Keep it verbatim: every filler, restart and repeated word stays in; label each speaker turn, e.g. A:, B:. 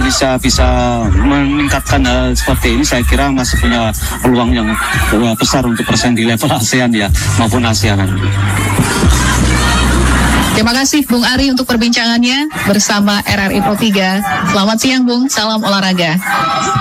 A: Indonesia bisa meningkatkan hal seperti ini, saya kira masih punya peluang yang uh, besar untuk bersaing di level ASEAN ya maupun ASEAN.
B: Terima kasih Bung Ari untuk perbincangannya bersama R R I Pro tiga. Selamat siang Bung, salam olahraga.